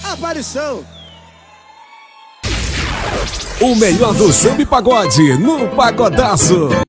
Aparição. O melhor do samba e pagode no Pagodaço.